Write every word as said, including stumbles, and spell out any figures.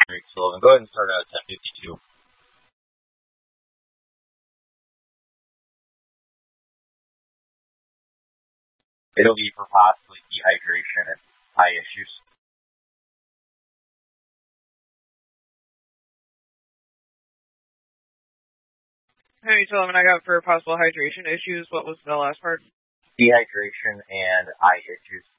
Rick Sullivan. Go ahead and start at ten fifty-two. It'll be for possibly dehydration and eye issues. Henry Sullivan, I got for possible hydration issues. What was the last part? Dehydration and eye issues.